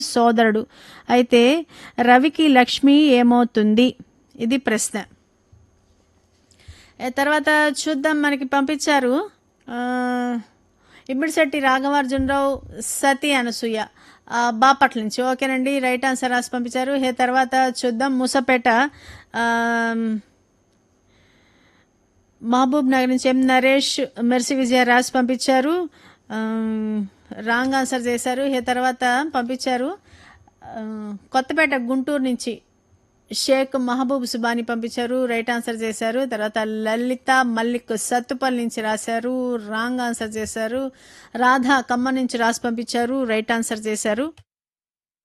సోదరుడు. అయితే రవికి లక్ష్మి ఏమవుతుంది? ఇది ప్రశ్న. తర్వాత చూద్దాం, మనకి పంపించారు ఇమ్మిడిశెట్టి రాఘవార్జునరావు, సతీ అనసూయ బాపట్ల నుంచి. ఓకేనండి, రైట్ ఆన్సర్ రాసి పంపించారు. తర్వాత చూద్దాం, మూసపేట మహబూబ్ నగర్ నుంచి ఎం నరేష్, మెర్సి విజయ రాసి పంపించారు. రాంగ్ ఆన్సర్ చేశారు. తర్వాత పంపించారు కొత్తపేట గుంటూరు నుంచి షేక్ మహబూబ్ సుబాని పంపించారు, రైట్ ఆన్సర్ చేశారు. తర్వాత లలిత మల్లిక్ సత్తుపల్లి నుంచి రాశారు, రాంగ్ ఆన్సర్ చేశారు. రాధా ఖమ్మం నుంచి రాసి పంపించారు, రైట్ ఆన్సర్ చేశారు.